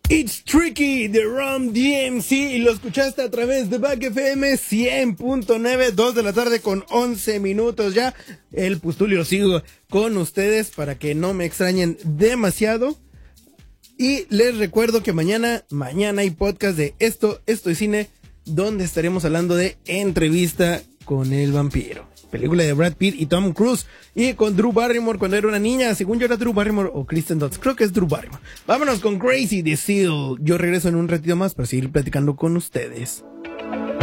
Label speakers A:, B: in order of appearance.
A: It's Tricky de Rum DMC y lo escuchaste a través de Back FM 100.9, 2 de la tarde con 11 minutos ya. El Pustulio sigo con ustedes para que no me extrañen demasiado. Y les recuerdo que mañana hay podcast de Esto es Cine, donde estaremos hablando de Entrevista con el Vampiro, película de Brad Pitt y Tom Cruise, y con Drew Barrymore cuando era una niña. Según yo era Drew Barrymore o Kristen Dunst, creo que es Drew Barrymore. Vámonos con Crazy de Seal. Yo regreso en un ratito más para seguir platicando con ustedes.